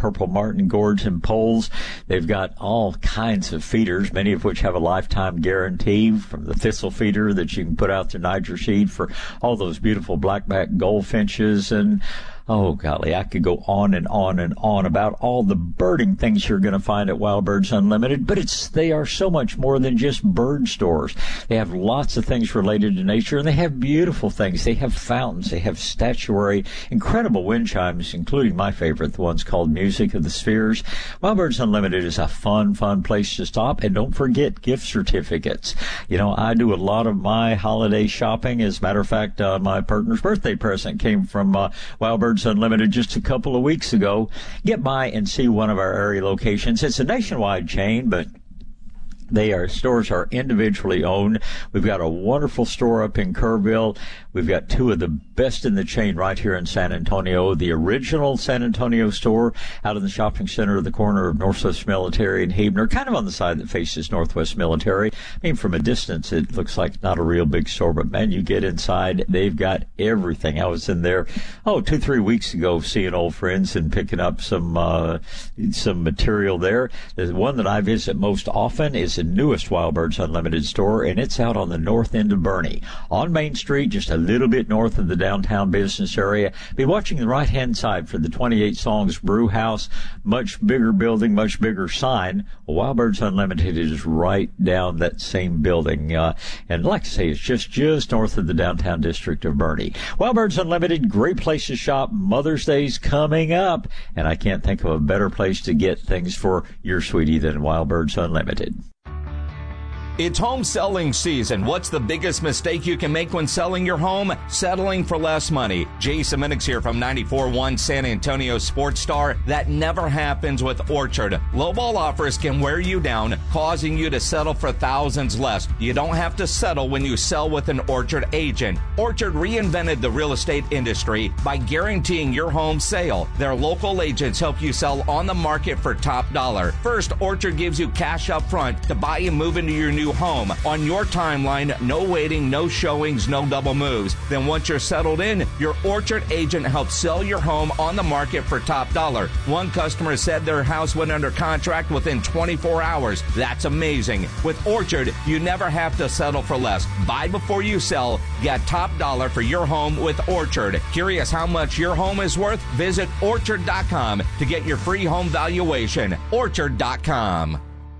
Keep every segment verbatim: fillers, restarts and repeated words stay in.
Purple Martin gourds and poles. They've got all kinds of feeders, many of which have a lifetime guarantee, from the thistle feeder that you can put out to Niger seed for all those beautiful blackback goldfinches. And oh, golly, I could go on and on and on about all the birding things you're going to find at Wild Birds Unlimited, but it's they are so much more than just bird stores. They have lots of things related to nature, and they have beautiful things. They have fountains. They have statuary, incredible wind chimes, including my favorite, the ones called Music of the Spheres. Wild Birds Unlimited is a fun, fun place to stop, and don't forget gift certificates. You know, I do a lot of my holiday shopping. As a matter of fact, uh, my partner's birthday present came from uh, Wild Birds Unlimited just a couple of weeks ago. Get by and see one of our area locations. It's a nationwide chain, but They are stores are individually owned. We've got a wonderful store up in Kerrville. We've got two of the best in the chain right here in San Antonio. The original San Antonio store out in the shopping center of the corner of Northwest Military and Huebner, kind of on the side that faces Northwest Military. I mean, from a distance, it looks like not a real big store, but man, you get inside, they've got everything. I was in there, oh, two, three weeks ago seeing old friends and picking up some, uh, some material there. The one that I visit most often is the newest Wild Birds Unlimited store, and it's out on the north end of Boerne, on Main Street, just a little bit north of the downtown business area. Be watching the right-hand side for the twenty-eight Songs Brew House. Much bigger building, much bigger sign. Well, Wild Birds Unlimited is right down that same building. Uh, and like I say, it's just, just north of the downtown district of Boerne. Wild Birds Unlimited, great place to shop. Mother's Day's coming up, and I can't think of a better place to get things for your sweetie than Wild Birds Unlimited. It's home selling season. What's the biggest mistake you can make when selling your home? Settling for less money. Jason Minix here from ninety-four point one San Antonio Sports Star. That never happens with Orchard. Lowball offers can wear you down, causing you to settle for thousands less. You don't have to settle when you sell with an Orchard agent. Orchard reinvented the real estate industry by guaranteeing your home sale. Their local agents help you sell on the market for top dollar. First, Orchard gives you cash up front to buy and move into your new home on your timeline. No waiting, no showings, no double moves. Then once you're settled in, your Orchard agent helps sell your home on the market for top dollar. One customer said their house went under contract within twenty-four hours. That's amazing. With Orchard, you never have to settle for less. Buy before you sell. Get top dollar for your home with Orchard. Curious how much your home is worth? Visit orchard dot com to get your free home valuation. orchard dot com.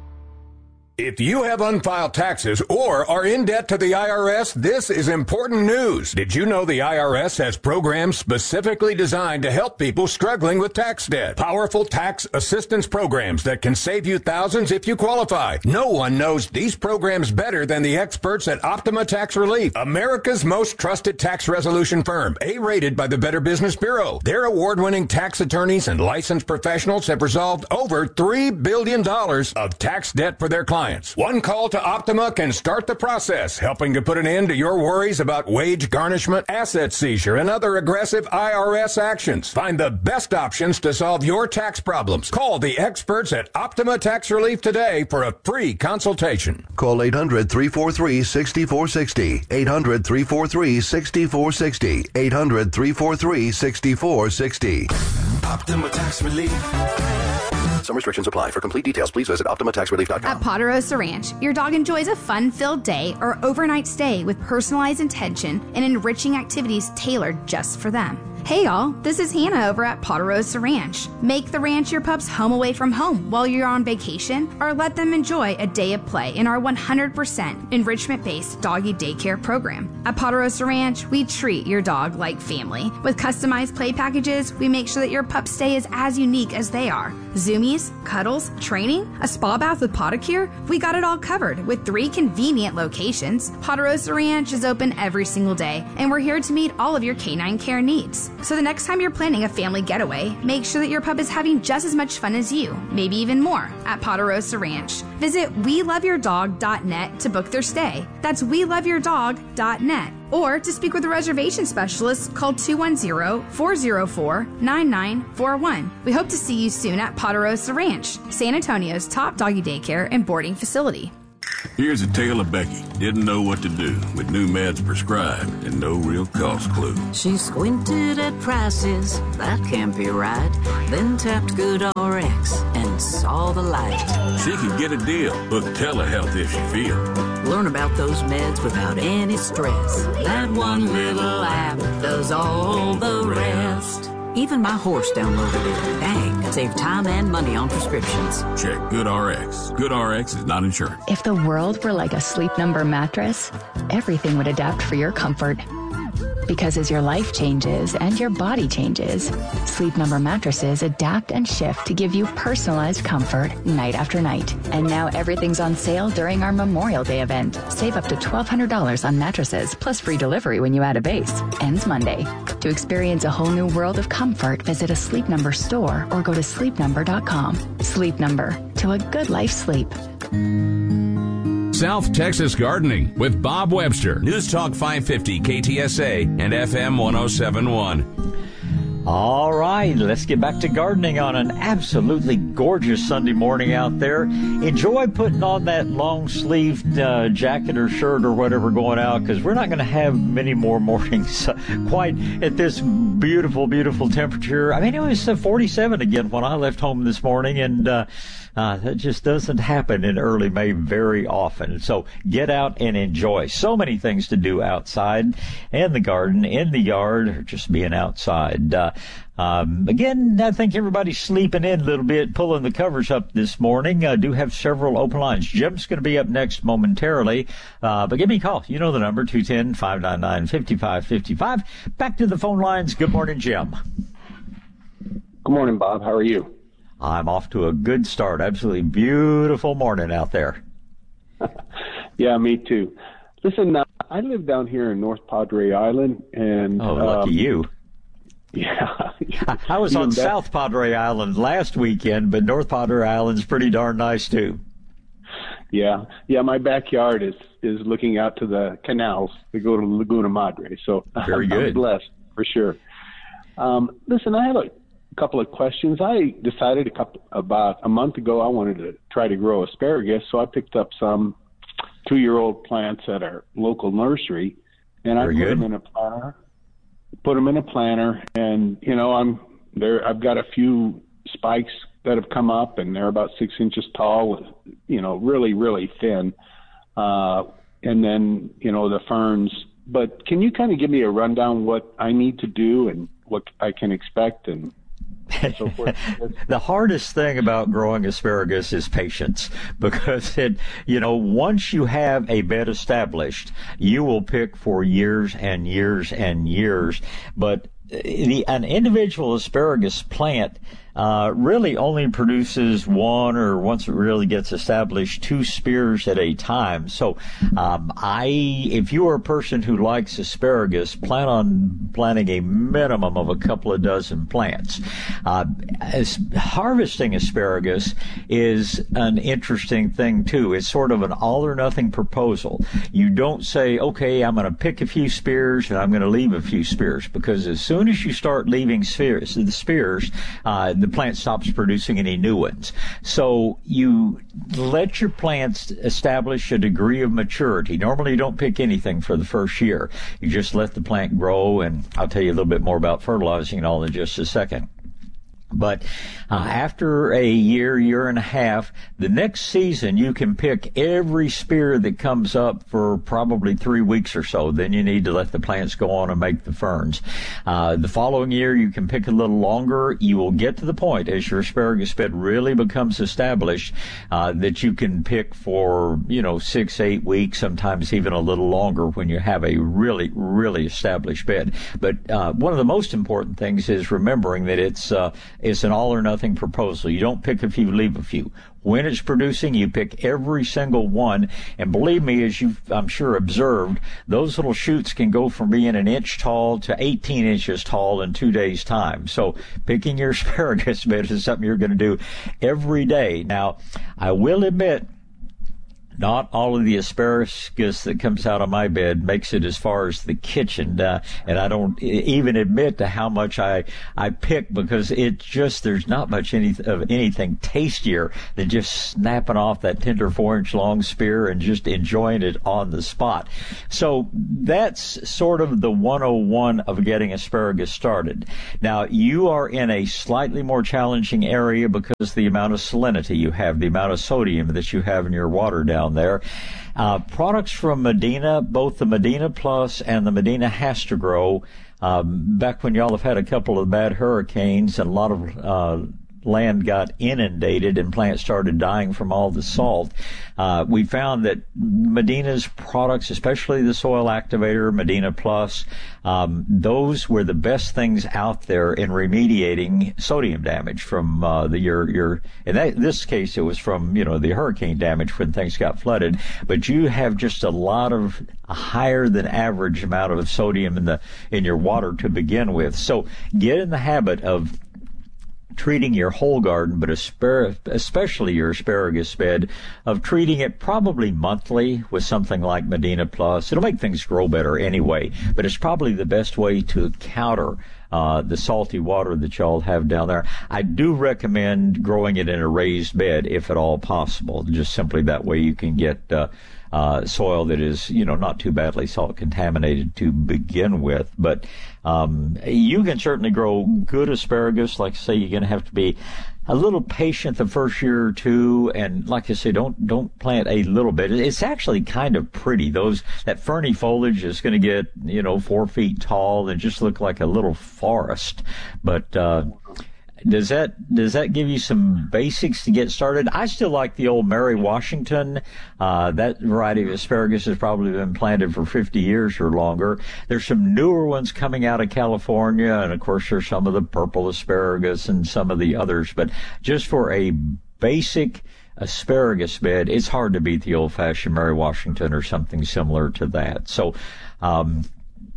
If you have unfiled taxes or are in debt to the I R S, this is important news. Did you know the I R S has programs specifically designed to help people struggling with tax debt? Powerful tax assistance programs that can save you thousands if you qualify. No one knows these programs better than the experts at Optima Tax Relief, America's most trusted tax resolution firm, A-rated by the Better Business Bureau. Their award-winning tax attorneys and licensed professionals have resolved over three billion dollars of tax debt for their clients. One call to Optima can start the process, helping to put an end to your worries about wage garnishment, asset seizure, and other aggressive I R S actions. Find the best options to solve your tax problems. Call the experts at Optima Tax Relief today for a free consultation. Call eight hundred, three four three, six four six zero. eight hundred, three four three, six four six zero. eight hundred, three four three, six four six zero. Optima Tax Relief. Some restrictions apply. For complete details, please visit optima tax relief dot com. At Ponderosa Ranch, your dog enjoys a fun-filled day or overnight stay with personalized attention and enriching activities tailored just for them. Hey y'all, this is Hannah over at Ponderosa Ranch. Make the ranch your pup's home away from home while you're on vacation, or let them enjoy a day of play in our one hundred percent enrichment-based doggy daycare program. At Ponderosa Ranch, we treat your dog like family. With customized play packages, we make sure that your pup's stay is as unique as they are. Zoomies, cuddles, training, a spa bath with podicure, we got it all covered with three convenient locations. Ponderosa Ranch is open every single day, and we're here to meet all of your canine care needs. So the next time you're planning a family getaway, make sure that your pup is having just as much fun as you, maybe even more, at Ponderosa Ranch. Visit we love your dog dot net to book their stay. That's we love your dog dot net. Or to speak with a reservation specialist, call two one zero, four zero four, nine nine four one. We hope to see you soon at Ponderosa Ranch, San Antonio's top doggy daycare and boarding facility. Here's a tale of Becky. Didn't know what to do with new meds prescribed and no real cost clue. She squinted at prices, that can't be right. Then tapped GoodRx and saw the light. She could get a deal. Book telehealth if she feels. Learn about those meds without any stress. That one little app does all the rest. Even my horse downloaded it. Dang, save time and money on prescriptions. Check GoodRx. GoodRx is not insured. If the world were like a Sleep Number mattress, everything would adapt for your comfort. Because as your life changes and your body changes, Sleep Number mattresses adapt and shift to give you personalized comfort night after night. And now everything's on sale during our Memorial Day event. Save up to twelve hundred dollars on mattresses, plus free delivery when you add a base. Ends Monday. To experience a whole new world of comfort, visit a Sleep Number store or go to sleep number dot com. Sleep Number. To a good life sleep. South Texas Gardening with Bob Webster. News Talk five fifty K T S A and F M one oh seven point one. All right, let's get back to gardening on an absolutely gorgeous Sunday morning out there. Enjoy putting on that long-sleeved uh, jacket or shirt or whatever going out, because we're not going to have many more mornings quite at this beautiful, beautiful temperature. I mean, it was uh, forty-seven again when I left home this morning, and uh, uh, that just doesn't happen in early May very often. So get out and enjoy. So many things to do outside, in the garden, in the yard, or just being outside. Uh, Um, again, I think everybody's sleeping in a little bit, pulling the covers up this morning. I uh, do have several open lines. Jim's going to be up next momentarily, uh, but give me a call. You know the number, two one zero, five nine nine, five five five five. Back to the phone lines. Good morning, Jim. Good morning, Bob. How are you? I'm off to a good start. Absolutely beautiful morning out there. Yeah, me too. Listen, uh, I live down here in North Padre Island, and oh, lucky um, you. Yeah. I, I was on South Padre Island last weekend, but North Padre Island's pretty darn nice too. Yeah. Yeah, my backyard is, is looking out to the canals that go to Laguna Madre. So Very good. I'm blessed for sure. Um, listen, I have a couple of questions. I decided a couple, about a month ago I wanted to try to grow asparagus, so I picked up some two-year-old plants at our local nursery, and Very I put good. them in a planter. Put them in a planter, and you know I'm there. I've got a few spikes that have come up, and they're about six inches tall. You know, really, really thin. Uh, and then you know the ferns. But can you kind of give me a rundown what I need to do and what I can expect and so forth? The hardest thing about growing asparagus is patience, because it, you know, once you have a bed established, you will pick for years and years and years. But the, an individual asparagus plant uh, really only produces one, or once it really gets established, two spears at a time. So, um, I, if you are a person who likes asparagus, plan on planting a minimum of a couple of dozen plants. Uh, as harvesting asparagus is an interesting thing too. It's sort of an all or nothing proposal. You don't say, okay, I'm going to pick a few spears and I'm going to leave a few spears, because as soon as you start leaving spears, the spears, uh, the plant stops producing any new ones. So you let your plants establish a degree of maturity. Normally you don't pick anything for the first year. You just let the plant grow, and I'll tell you a little bit more about fertilizing and all in just a second. But uh, after a year, year and a half, the next season you can pick every spear that comes up for probably three weeks or so. Then you need to let the plants go on and make the ferns. Uh, the following year you can pick a little longer. You will get to the point as your asparagus bed really becomes established uh, that you can pick for, you know, six, eight weeks, sometimes even a little longer when you have a really, really established bed. But uh, one of the most important things is remembering that it's uh, it's an all or nothing proposal. You don't pick a few, leave a few. When it's producing, you pick every single one. And believe me, as you've, I'm sure, observed, those little shoots can go from being an inch tall to eighteen inches tall in two days' time. So picking your asparagus bed is something you're going to do every day. Now, I will admit, Not all of the asparagus that comes out of my bed makes it as far as the kitchen, uh, and I don't even admit to how much I I pick, because it just there's not much any of anything tastier than just snapping off that tender four inch long spear and just enjoying it on the spot. So that's sort of the one oh one of getting asparagus started. Now you are in a slightly more challenging area because of the amount of salinity you have, the amount of sodium that you have in your water down there. Uh, products from Medina, both the Medina Plus and the Medina Has to Grow, um, back when y'all have had a couple of bad hurricanes and a lot of uh, land got inundated and plants started dying from all the salt, uh, we found that Medina's products, especially the Soil Activator, Medina Plus, um, those were the best things out there in remediating sodium damage from uh, the your your. In that, this case, it was from you know the hurricane damage when things got flooded. But you have just a lot of a higher than average amount of sodium in the in your water to begin with. So get in the habit of treating your whole garden, but aspar- especially your asparagus bed, of treating it probably monthly with something like Medina Plus. It'll make things grow better anyway, but it's probably the best way to counter uh, the salty water that y'all have down there. I do recommend growing it in a raised bed if at all possible. Just simply that way you can get uh, uh, soil that is, you know, not too badly salt contaminated to begin with. But um, you can certainly grow good asparagus. Like I say, you're going to have to be a little patient the first year or two, and like I say, don't don't plant a little bit. It's actually kind of pretty. Those that ferny foliage is going to get you know four feet tall and just look like a little forest. But uh, does that does that give you some basics to get started? I still like the old Mary Washington. Uh, that variety of asparagus has probably been planted for fifty years or longer. There's some newer ones coming out of California, and of course there's some of the purple asparagus and some of the others. But just for a basic asparagus bed, it's hard to beat the old-fashioned Mary Washington or something similar to that. So, um,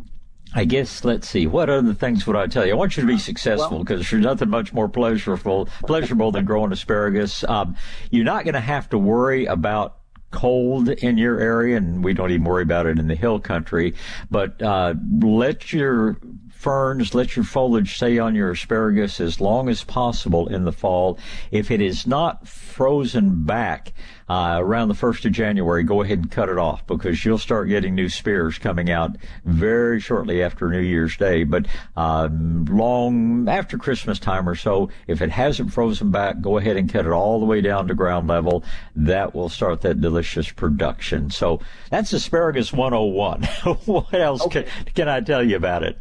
I guess, let's see, what other things would I tell you? I want you to be successful, because there's nothing much more pleasurable, pleasurable than growing asparagus. Um, you're not going to have to worry about cold in your area, and we don't even worry about it in the hill country, but uh, let your ferns, let your foliage stay on your asparagus as long as possible in the fall. If it is not frozen back uh, around the first of January, go ahead and cut it off, because you'll start getting new spears coming out very shortly after New Year's Day, but um, long after Christmas time or so. If it hasn't frozen back, go ahead and cut it all the way down to ground level. That will start that delicious production. So that's asparagus one oh one. What else okay. can, can I tell you about it?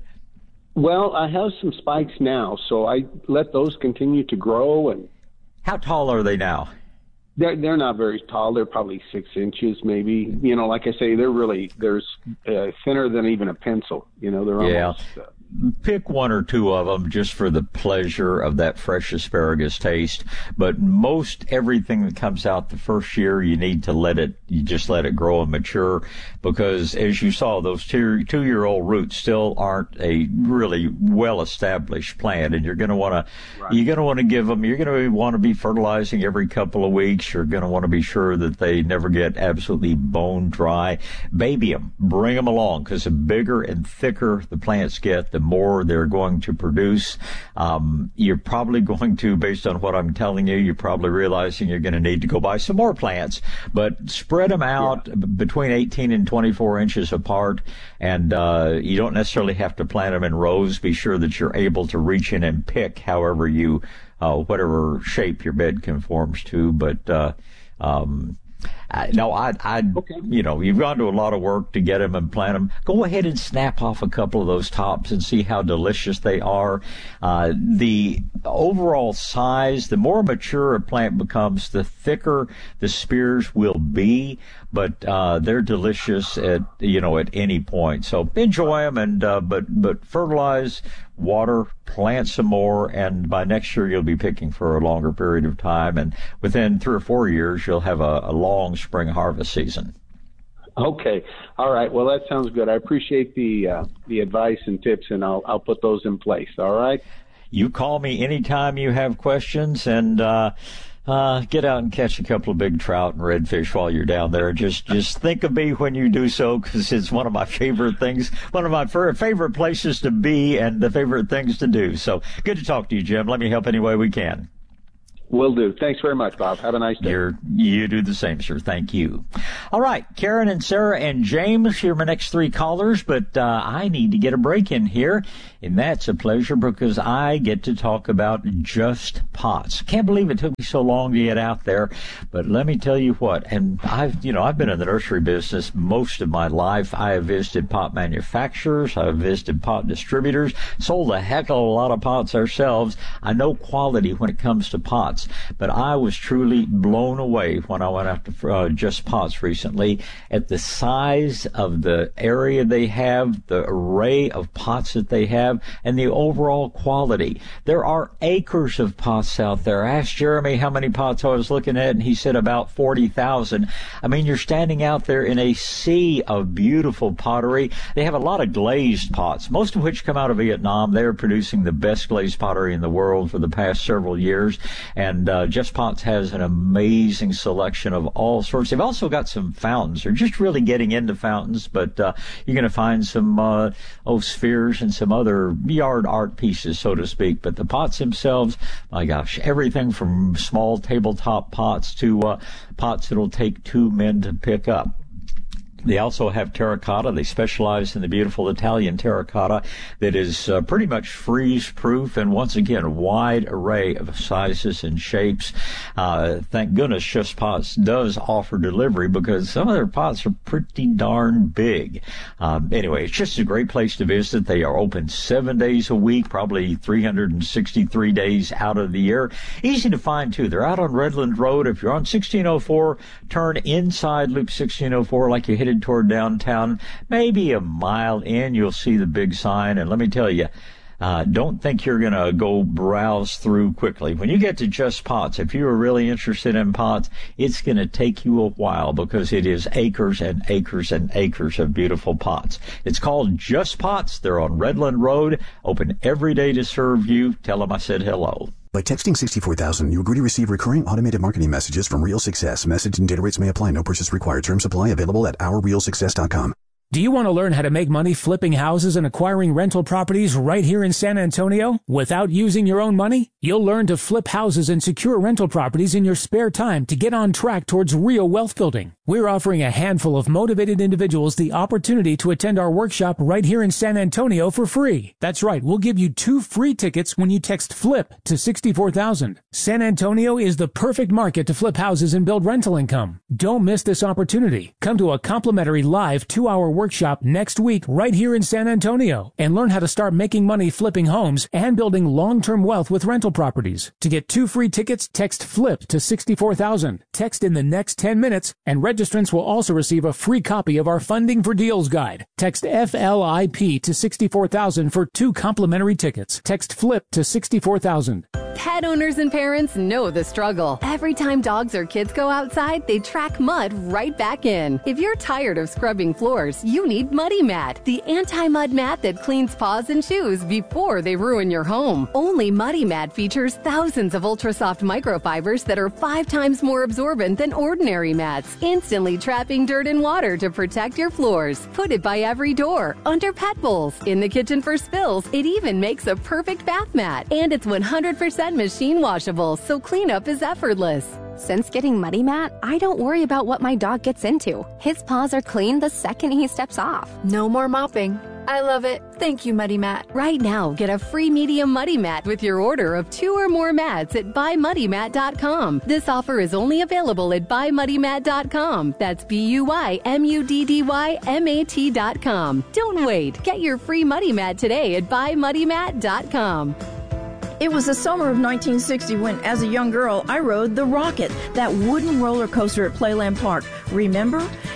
Well, I have some spikes now, so I let those continue to grow. And how tall are they now? They're they're not very tall. They're probably six inches, maybe. You know, like I say, they're really they're uh, thinner than even a pencil. You know, they're yeah. almost. Uh, Pick one or two of them just for the pleasure of that fresh asparagus taste. But most everything that comes out the first year, you need to let it, you just let it grow and mature, because as you saw, those two, two-year-old roots still aren't a really well-established plant, and you're going to want to, right. you're going to want to give them, you're going to want to be fertilizing every couple of weeks. You're going to want to be sure that they never get absolutely bone dry. Baby them, bring them along, because the bigger and thicker the plants get, the more they're going to produce. Um, you're probably going to, based on what I'm telling you, you're probably realizing you're going to need to go buy some more plants, but spread them out yeah. between eighteen and twenty-four inches apart, and uh, you don't necessarily have to plant them in rows. Be sure that you're able to reach in and pick however you, uh, whatever shape your bed conforms to, but uh, um, Uh, no, I, I, okay. you know, you've gone to a lot of work to get them and plant them. Go ahead and snap off a couple of those tops and see how delicious they are. Uh, the overall size, the more mature a plant becomes, the thicker the spears will be, but uh, they're delicious at, you know, at any point. So enjoy them, and uh, but but fertilize, water, plant some more, and by next year you'll be picking for a longer period of time, and within three or four years you'll have a, a long spring harvest season. Okay. All right. Well, that sounds good. I appreciate the uh, the advice and tips, and I'll I'll put those in place. All right. You call me anytime you have questions, and uh, Uh, get out and catch a couple of big trout and redfish while you're down there. Just, just think of me when you do so, because it's one of my favorite things, one of my favorite places to be and the favorite things to do. So good to talk to you, Jim. Let me help any way we can. Will do. Thanks very much, Bob. Have a nice day. You're, you do the same, sir. Thank you. All right, Karen and Sarah and James, here are my next three callers, but uh, I need to get a break in here, and that's a pleasure because I get to talk about Just Pots. Can't believe it took me so long to get out there, but let me tell you what, and I've, you know, I've been in the nursery business most of my life. I have visited pot manufacturers. I've visited pot distributors, sold a heck of a lot of pots ourselves. I know quality when it comes to pots. But I was truly blown away when I went out to uh, Just Pots recently at the size of the area they have, the array of pots that they have, and the overall quality. There are acres of pots out there. I asked Jeremy how many pots I was looking at, and he said about forty thousand. I mean, you're standing out there in a sea of beautiful pottery. They have a lot of glazed pots, most of which come out of Vietnam. They're producing the best glazed pottery in the world for the past several years. And And uh, Just Pots has an amazing selection of all sorts. They've also got some fountains. They're just really getting into fountains, but uh, you're going to find some uh, oh, spheres and some other yard art pieces, so to speak. But the pots themselves, my gosh, everything from small tabletop pots to uh, pots that'll take two men to pick up. They also have terracotta. They specialize in the beautiful Italian terracotta that is uh, pretty much freeze-proof, and once again, a wide array of sizes and shapes. Uh, thank goodness Just Pots does offer delivery because some of their pots are pretty darn big. Um, anyway, it's just a great place to visit. They are open seven days a week, probably three hundred sixty-three days out of the year. Easy to find, too. They're out on Redland Road. If you're on sixteen oh four, turn inside Loop sixteen oh four like you're headed toward downtown. Maybe a mile in, you'll see the big sign. And let me tell you, uh, don't think you're going to go browse through quickly. When you get to Just Pots, if you are really interested in pots, it's going to take you a while because it is acres and acres and acres of beautiful pots. It's called Just Pots. They're on Redland Road, open every day to serve you. Tell them I said hello. By texting sixty-four thousand, you agree to receive recurring automated marketing messages from Real Success. Message and data rates may apply. No purchase required. Terms apply. Available at our real success dot com. Do you want to learn how to make money flipping houses and acquiring rental properties right here in San Antonio without using your own money? You'll learn to flip houses and secure rental properties in your spare time to get on track towards real wealth building. We're offering a handful of motivated individuals the opportunity to attend our workshop right here in San Antonio for free. That's right, we'll give you two free tickets when you text FLIP to sixty-four thousand. San Antonio is the perfect market to flip houses and build rental income. Don't miss this opportunity. Come to a complimentary live two-hour workshop next week right here in San Antonio and learn how to start making money flipping homes and building long-term wealth with rental properties. To get two free tickets, text FLIP to sixty-four thousand. Text in the next ten minutes, and registrants will also receive a free copy of our Funding for Deals guide. Text F L I P to sixty-four thousand for two complimentary tickets. Text FLIP to sixty-four thousand. Pet owners and parents know the struggle. Every time dogs or kids go outside, they track mud right back in. If you're tired of scrubbing floors, you need Muddy Mat, the anti-mud mat that cleans paws and shoes before they ruin your home. Only Muddy Mat features thousands of ultra-soft microfibers that are five times more absorbent than ordinary mats, instantly trapping dirt and water to protect your floors. Put it by every door, under pet bowls, in the kitchen for spills. It even makes a perfect bath mat. And it's one hundred percent machine washable, so cleanup is effortless. Since getting Muddy Mat, I don't worry about what my dog gets into. His paws are clean the second he steps off. No more mopping. I love it. Thank you, Muddy Mat. Right now, get a free medium Muddy Mat with your order of two or more mats at buy muddy mat dot com. This offer is only available at buy muddy mat dot com. That's B U Y M U D D Y M A T dot com. Don't wait. Get your free Muddy Mat today at buy muddy mat dot com. It was the summer of nineteen sixty when, as a young girl, I rode the Rocket, that wooden roller coaster at Playland Park. Remember?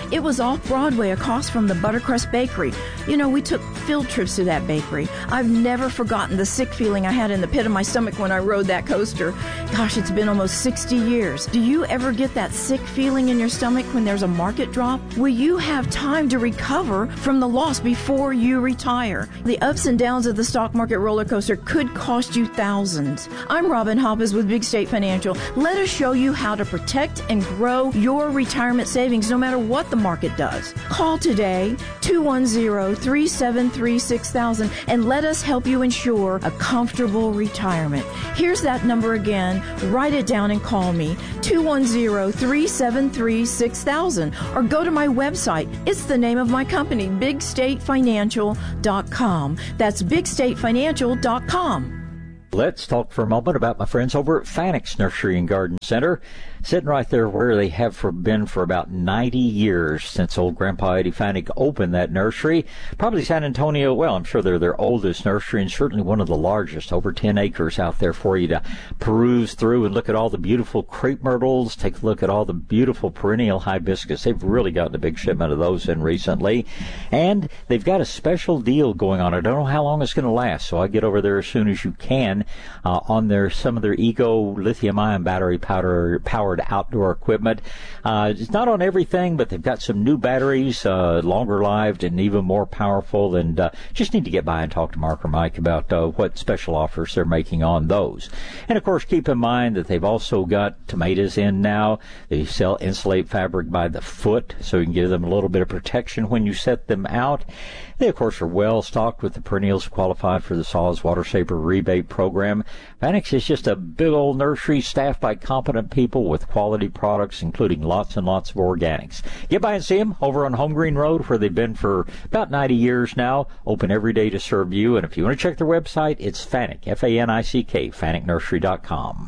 It was off Broadway across from the Buttercrust Bakery. You know, we took field trips to that bakery. I've never forgotten the sick feeling I had in the pit of my stomach when I rode that coaster. Gosh, it's been almost sixty years. Do you ever get that sick feeling in your stomach when there's a market drop? Will you have time to recover from the loss before you retire? The ups and downs of the stock market roller coaster could cost you thousands. I'm Robin Hoppes with Big State Financial. Let us show you how to protect and grow your retirement savings no matter what the market does. Call today, two one zero, three seven three, six thousand, and let us help you ensure a comfortable retirement. Here's that number again. Write it down and call me, two one zero, three seven three, six thousand, or go to my website. It's the name of my company, big state financial dot com. That's big state financial dot com. Let's talk for a moment about my friends over at Fanix Nursery and Garden Center, sitting right there where they have for, been for about ninety years since old Grandpa Eddie Fanek opened that nursery. Probably San Antonio, well, I'm sure they're their oldest nursery and certainly one of the largest, over ten acres out there for you to peruse through and look at all the beautiful crepe myrtles, take a look at all the beautiful perennial hibiscus. They've really gotten a big shipment of those in recently. And they've got a special deal going on. I don't know how long it's going to last, so I get over there as soon as you can. Uh, on their some of their Eco lithium-ion battery powder, powered outdoor equipment. Uh, it's not on everything, but they've got some new batteries, uh, longer-lived and even more powerful. And uh, just need to get by and talk to Mark or Mike about uh, what special offers they're making on those. And of course, keep in mind that they've also got tomatoes in now. They sell insulate fabric by the foot, so you can give them a little bit of protection when you set them out. They, of course, are well stocked with the perennials qualified for the Solids Water Saver rebate program. Fanix is just a big old nursery staffed by competent people with quality products, including lots and lots of organics. Get by and see them over on Home Green Road, where they've been for about ninety years now, open every day to serve you. And if you want to check their website, it's Fanek, F A N I C K, fanek nursery dot com.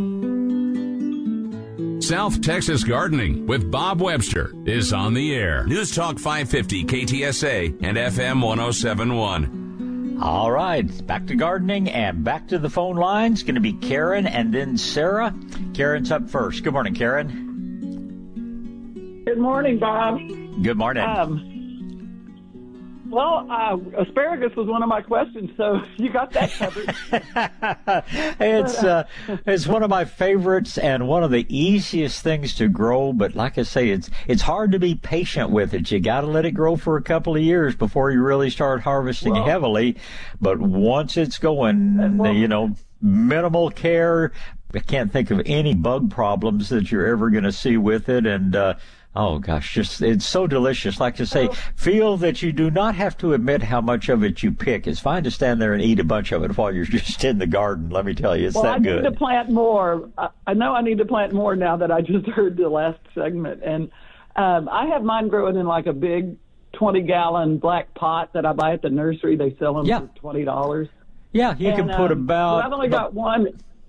South Texas Gardening with Bob Webster is on the air. News Talk five fifty K T S A and F M one oh seven point one. All right, back to gardening and back to the phone lines. Going to be Karen and then Sarah. Karen's up first. Good morning, Karen. Good morning, Bob. Good morning. Um, well, uh, asparagus was one of my questions, so you got that covered. it's uh, it's one of my favorites and one of the easiest things to grow. But like I say, it's it's hard to be patient with it. You got to let it grow for a couple of years before you really start harvesting well, heavily. But once it's going, well, you know, minimal care. I can't think of any bug problems that you're ever going to see with it, and. Uh, Oh, gosh, just it's so delicious. Like to say, oh. Feel that you do not have to admit how much of it you pick. It's fine to stand there and eat a bunch of it while you're just in the garden. Let me tell you, it's well, that I good. I need to plant more. I, I know I need to plant more now that I just heard the last segment. And um, I have mine growing in like a big twenty-gallon black pot that I buy at the nursery. They sell them yeah. for twenty dollars. Yeah, you and, can put um, about... I've only got one...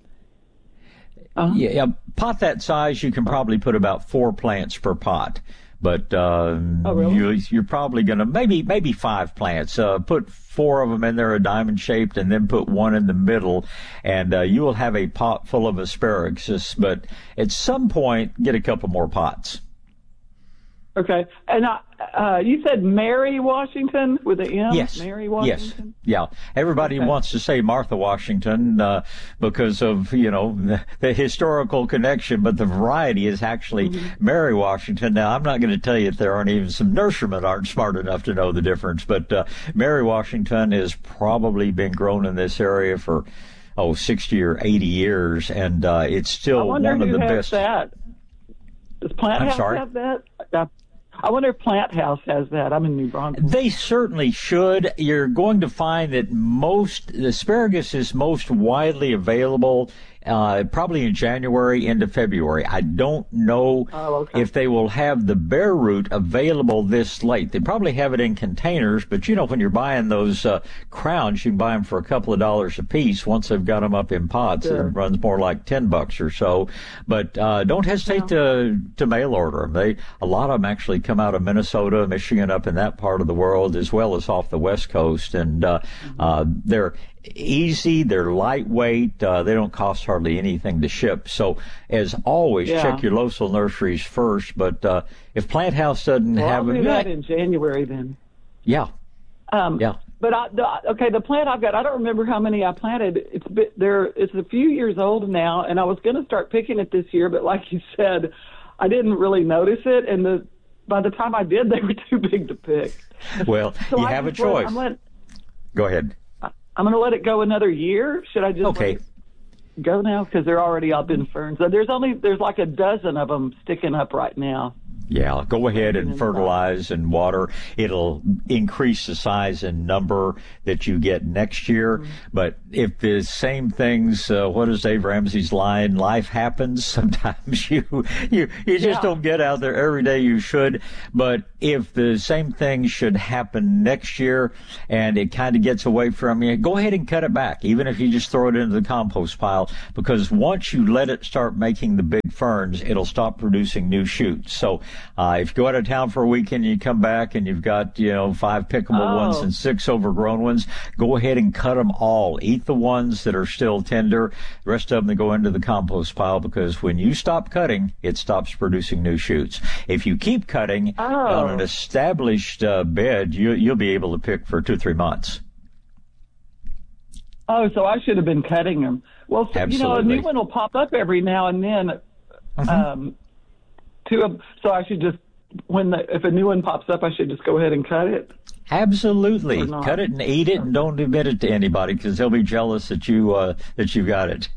Uh-huh. Yeah, yeah, pot that size, you can probably put about four plants per pot. But uh, oh, really? you, you're probably going to, maybe maybe five plants. Uh, put four of them in there, a diamond-shaped, and then put one in the middle, and uh, you will have a pot full of asparagus. But at some point, get a couple more pots. Okay. And uh, uh, you said Mary Washington with an M? Yes. Mary Washington? Yes. Yeah. Everybody okay. wants to say Martha Washington uh, because of, you know, the, the historical connection, but the variety is actually mm-hmm. Mary Washington. Now, I'm not going to tell you if there aren't even some nurserymen aren't smart enough to know the difference, but uh, Mary Washington has probably been grown in this area for, oh, sixty or eighty years, and uh, it's still one of the best. That. Does Plant House have that? Uh, I wonder if Plant House has that. I'm in New Brunswick. They certainly should. You're going to find that most asparagus is most widely available uh, probably in January into February. I don't know oh, okay. if they will have the bare root available this late. They probably have it in containers, but you know, when you're buying those uh, crowns, you can buy them for a couple of dollars a piece. Once they've got them up in pots, sure. it runs more like ten bucks or so. But uh, don't hesitate no. to to mail order them. They a lot of them actually come out of Minnesota, Michigan, up in that part of the world, as well as off the West Coast, and uh, uh, they're easy. They're lightweight. Uh, they don't cost hardly anything to ship. So, as always, Yeah. check your local nurseries first. But uh, if Plant House doesn't Well, have I'll do it, that in January then. yeah, Um, yeah. But I, the, okay, the plant I've got, I don't remember how many I planted. It's bit, there. It's a few years old now, and I was going to start picking it this year, but like you said, I didn't really notice it, and the by the time I did, they were too big to pick. Well, So you I have a just let- choice. I'm, let, Go ahead. I'm going to let it go another year. Should I just Okay. let it go now? Because they're already up in ferns. So there's only there's like a dozen of them sticking up right now. Yeah, go ahead and fertilize and water. It'll increase the size and number that you get next year. Mm-hmm. But if the same things, uh, what is Dave Ramsey's line? Life happens. Sometimes you you you just Yeah. don't get out there every day you should. But if the same thing should happen next year and it kind of gets away from you, go ahead and cut it back, even if you just throw it into the compost pile. Because once you let it start making the big ferns, it'll stop producing new shoots. So Uh, if you go out of town for a weekend and you come back and you've got, you know, five pickable Oh. ones and six overgrown ones, go ahead and cut them all. Eat the ones that are still tender. The rest of them go into the compost pile, because when you stop cutting, it stops producing new shoots. If you keep cutting Oh. on an established uh, bed, you, you'll be able to pick for two, three months. Oh, so I should have been cutting them. Well, so, you know, a Absolutely. new one will pop up every now and then. Um, to a, so I should just, when the, if a new one pops up, I should just go ahead and cut it. Absolutely. Or not. Cut it and eat it, and don't admit it to anybody, because they'll be jealous that you uh, that you got it.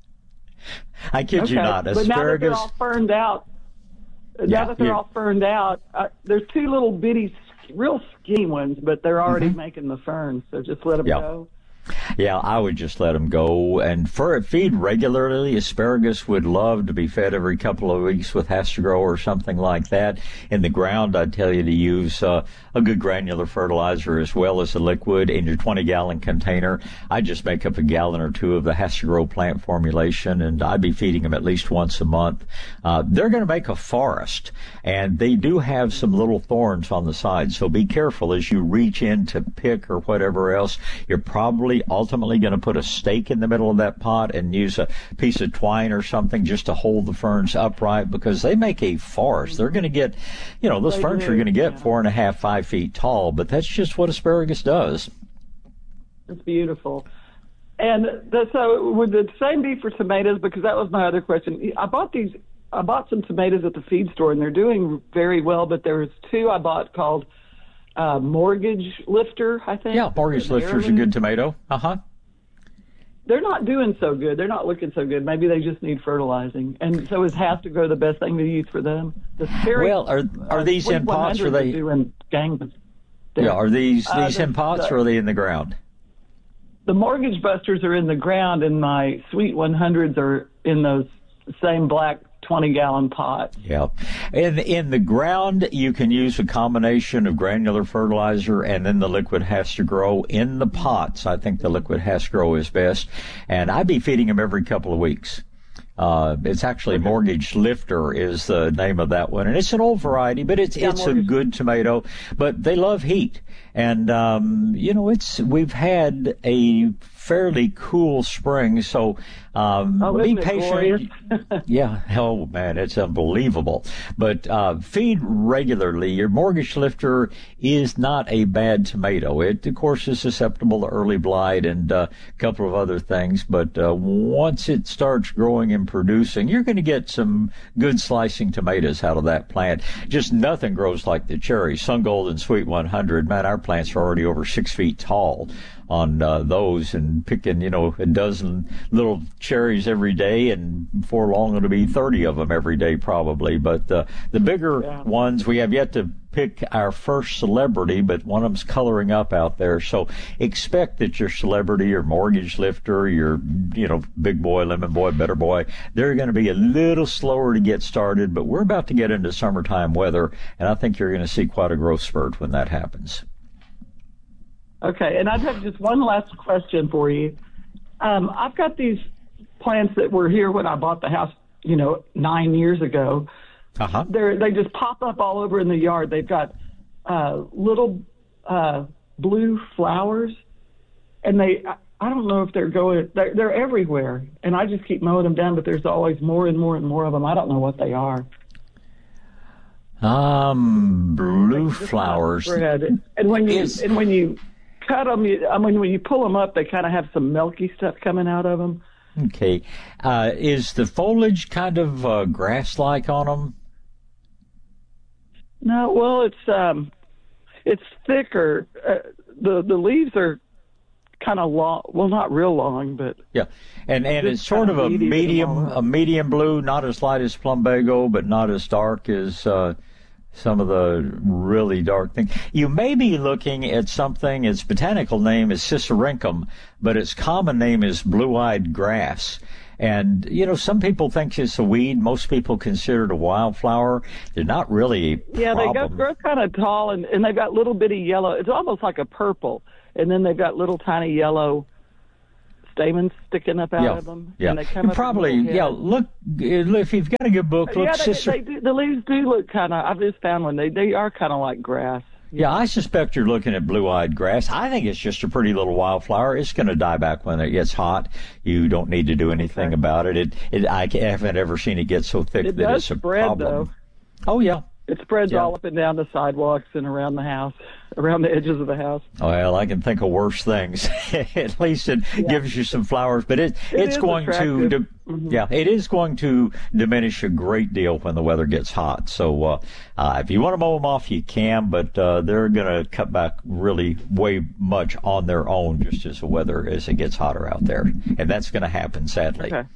I kid Okay. you not. But now that they're Asparagus. all ferned out, Yeah, now that they're you- all ferned out, uh, there's two little bitty, real skinny ones, but they're already Mm-hmm. making the ferns. So just let them Yeah. go. Yeah, I would just let them go and for feed regularly. Asparagus would love to be fed every couple of weeks with Hastrogrow or something like that. In the ground, I'd tell you to use uh, a good granular fertilizer as well as a liquid in your twenty gallon container. I just make up a gallon or two of the Hastrogrow plant formulation, and I'd be feeding them at least once a month. Uh, they're going to make a forest, and they do have some little thorns on the side, so be careful as you reach in to pick or whatever else. You're probably ultimately going to put a stake in the middle of that pot and use a piece of twine or something just to hold the ferns upright, because they make a forest. They're going to get, you know, those They ferns do, are going to get yeah. four and a half, five feet tall, but that's just what asparagus does. It's beautiful. And the, so would the same be for tomatoes? Because that was my other question. I bought these, I bought some tomatoes at the feed store, and they're doing very well, but there was two I bought called uh, Mortgage Lifter, I think. Yeah, Mortgage Lifter's a good tomato. Uh-huh. They're not doing so good. They're not looking so good. Maybe they just need fertilizing. And so is Hastrogrow the best thing to use for them? The cherry, Well, are are uh, these in pots, or twenty-one hundreds they? doing gangbusters. Yeah, are these Uh, these the- in pots, the- or are they in the ground? The Mortgage Busters are in the ground, and my Sweet one hundreds are in those same black twenty gallon pots. Yeah. In in the ground, you can use a combination of granular fertilizer and then the liquid Hastrogrow. In the pots, I think the liquid Hastrogrow is best, and I'd be feeding them every couple of weeks. Uh, it's actually Mortgage Lifter is the name of that one, and it's an old variety, but it's Yeah, it's a Mortgage. good tomato. But they love heat, and um, you know, it's we've had a fairly cool spring, so um, Oh, be isn't it patient. glorious? Yeah, oh man, it's unbelievable. But uh, feed regularly. Your Mortgage Lifter is not a bad tomato. It, of course, is susceptible to early blight and uh, a couple of other things. But uh, once it starts growing and producing, you're going to get some good slicing tomatoes out of that plant. Just nothing grows like the cherry. Sun Gold and Sweet one hundred, man, our plants are already over six feet tall on uh, those, and picking, you know, a dozen little cherries every day, and before long it'll be thirty of them every day probably. But uh, the bigger Yeah. ones, we have yet to pick our first celebrity, but one of them's coloring up out there. So expect that your celebrity, your Mortgage Lifter, your, you know, Big Boy, Lemon Boy, Better Boy, they're going to be a little slower to get started, but we're about to get into summertime weather, and I think you're going to see quite a growth spurt when that happens. Okay, and I'd have just one last question for you. Um, I've got these plants that were here when I bought the house, you know, nine years ago. Uh-huh. They're, they just pop up all over in the yard. They've got uh, little uh, blue flowers, and they I don't know if they're going, they're, they're everywhere. And I just keep mowing them down, but there's always more and more and more of them. I don't know what they are. Um, blue flowers. And when you, Is- and when you cut them, you, I mean, when you pull them up, they kind of have some milky stuff coming out of them. Okay. Uh, is the foliage kind of uh, grass-like on them? No, well, it's, um, it's thicker. Uh, the, the leaves are kind of long, well, not real long, but Yeah, and and It's it's sort of kinda a meaty and medium all that. a medium blue, not as light as plumbago, but not as dark as uh, some of the really dark things. You may be looking at something. Its botanical name is Cicericum, but its common name is blue-eyed grass. And, you know, some people think it's a weed. Most people consider it a wildflower. They're not really a yeah, they go, problem. grow kind of tall, and, and they've got little bitty yellow. It's almost like a purple, and then they've got little tiny yellow stamens sticking up out Yeah, of them. yeah. And they come You up in probably, little yeah, heads. look, if you've got a good book, look, yeah, they, Cicer- they do, the leaves do look kind of. I've just found one. They they are kind of like grass. Yeah, I suspect you're looking at blue-eyed grass. I think it's just a pretty little wildflower. It's going to die back when it gets hot. You don't need to do anything about it. It, it I haven't ever seen it get so thick It that does it's a spread, problem. though. Oh, yeah. It spreads Yeah. all up and down the sidewalks and around the house, around the edges of the house. Well, I can think of worse things. At least it Yeah. gives you some flowers, but it, It it's is going to, attractive. di- Mhm. yeah, it is going to diminish a great deal when the weather gets hot. So, uh, uh, if you want to mow them off, you can, but, uh, they're going to cut back really way much on their own just as the weather, as it gets hotter out there. And that's going to happen, sadly. Okay.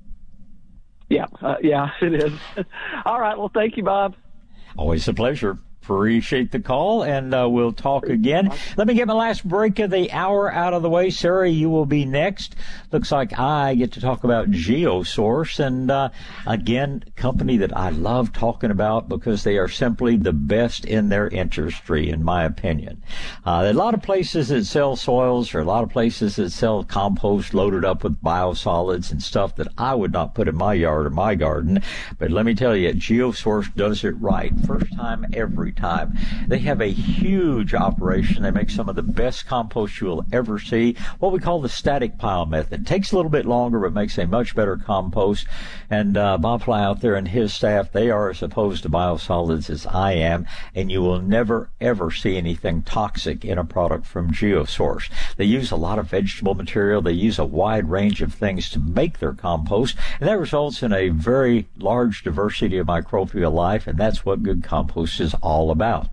Yeah, uh, yeah, it is. All right. Well, thank you, Bob. Always a pleasure. Appreciate the call, and uh, we'll talk again. Let me get my last break of the hour out of the way. Sarah, you will be next. Looks like I get to talk about GeoSource, and uh, again, company that I love talking about because they are simply the best in their industry, in my opinion. Uh, there are a lot of places that sell soils, or a lot of places that sell compost loaded up with biosolids and stuff that I would not put in my yard or my garden. But let me tell you, GeoSource does it right. First time, every time. They have a huge operation. They make some of the best compost you will ever see. What we call the static pile method. Takes a little bit longer, but makes a much better compost. And uh, Bob Fly out there and his staff, they are as opposed to biosolids as I am, and you will never, ever see anything toxic in a product from GeoSource. They use a lot of vegetable material. They use a wide range of things to make their compost, and that results in a very large diversity of microbial life, and that's what good compost is all about.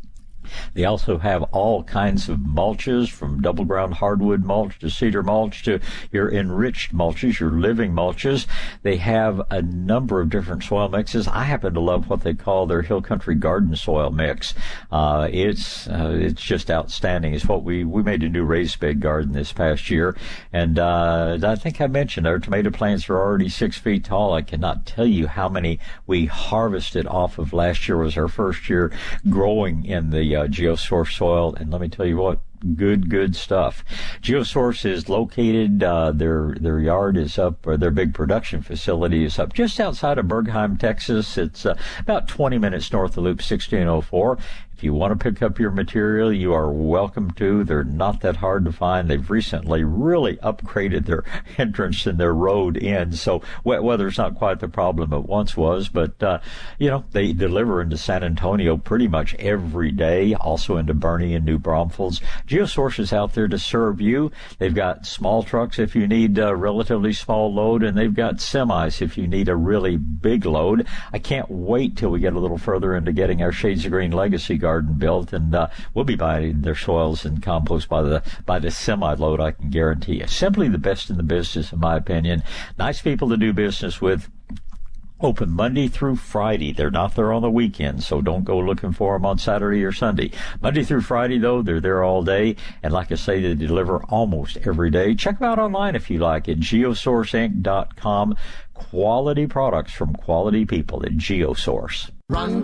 They also have all kinds of mulches, from double ground hardwood mulch to cedar mulch to your enriched mulches, your living mulches. They have a number of different soil mixes. I happen to love what they call their Hill Country Garden soil mix. Uh, it's uh, it's just outstanding. It's what we we made a new raised bed garden this past year, and uh, I think I mentioned our tomato plants are already six feet tall. I cannot tell you how many we harvested off of last year. Was our first year growing in the uh, GeoSource soil, and let me tell you what, good, good stuff. GeoSource is located, uh, their their yard is up, or their big production facility is up just outside of Bergheim, Texas. It's uh, about twenty minutes north of Loop sixteen oh four. If you want to pick up your material, you are welcome to. They're not that hard to find. They've recently really upgraded their entrance and their road in, so wet weather's not quite the problem it once was, but, uh, you know, they deliver into San Antonio pretty much every day, also into Bernie and New Braunfels. GeoSource is out there to serve you. They've got small trucks if you need a relatively small load, and they've got semis if you need a really big load. I can't wait till we get a little further into getting our Shades of Green Legacy Garden built, and uh, we'll be buying their soils and compost by the by the semi load. I can guarantee you. Simply the best in the business, in my opinion. Nice people to do business with. Open Monday through Friday. They're not there on the weekend, so don't go looking for them on Saturday or Sunday. Monday through Friday, though, they're there all day. And like I say, they deliver almost every day. Check them out online if you like at geosource inc dot com. Quality products from quality people at GeoSource. Run.